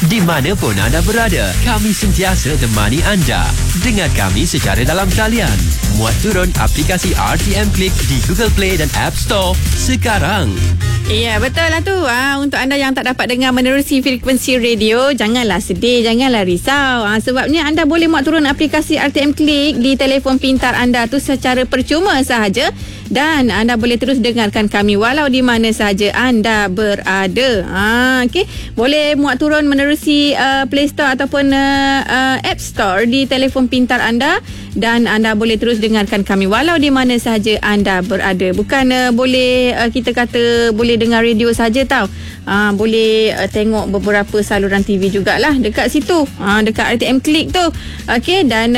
Di mana pun anda berada, kami sentiasa temani anda. Dengar kami secara dalam talian. Muat turun aplikasi RTM Click di Google Play dan App Store sekarang. Ya, betul lah tu. Untuk anda yang tak dapat dengar menerusi frekuensi radio, janganlah sedih, janganlah risau. Sebabnya anda boleh muat turun aplikasi RTM Click di telefon pintar anda tu secara percuma sahaja. Dan anda boleh terus dengarkan kami walau di mana sahaja anda berada. Okey, boleh muat turun menerusi Play Store ataupun App Store di telefon pintar anda. Dan anda boleh terus dengarkan kami walau di mana sahaja anda berada. Bukan boleh kita kata boleh dengar radio saja tau. Boleh tengok beberapa saluran TV jugalah dekat situ. Dekat RTM Click tu. Okey, dan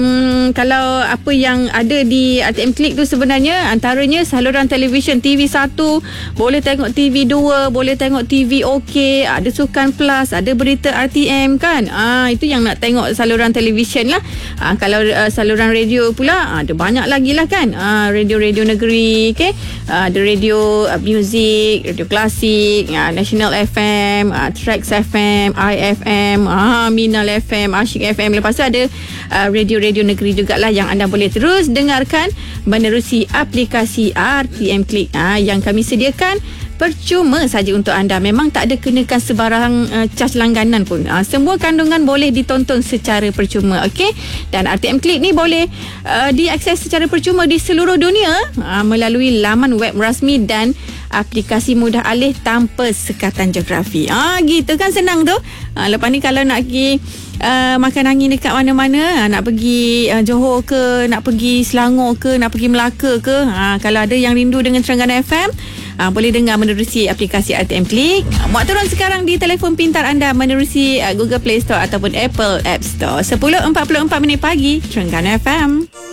kalau apa yang ada di RTM Click tu sebenarnya antaranya saluran televisyen TV1, boleh tengok TV2, boleh tengok TV OK, ada Sukan Plus, ada berita RTM kan. Itu yang nak tengok saluran televisyen lah. Kalau saluran radio pula ada banyak lagi lah kan. Radio-radio negeri, okay? Ada radio muzik, radio klasik, National FM, Trax FM, IFM, Minal FM, Asyik FM. Lepas tu ada radio-radio negeri jugalah yang anda boleh terus dengarkan menerusi aplikasi RTM Click yang kami sediakan percuma saja untuk anda. Memang tak ada kenakan sebarang caj langganan pun. Semua kandungan boleh ditonton secara percuma. Okey, dan RTM Click ni boleh diakses secara percuma di seluruh dunia melalui laman web rasmi dan aplikasi mudah alih tanpa sekatan geografi. Gitu kan, senang tu. Lepas ni kalau nak pergi makan angin dekat mana-mana, nak pergi Johor ke, nak pergi Selangor ke, nak pergi Melaka ke, kalau ada yang rindu dengan Terengganu FM, boleh dengar menerusi aplikasi RTM Click. Muat turun sekarang di telefon pintar anda menerusi Google Play Store ataupun Apple App Store. 10.44 pagi, Terengganu FM.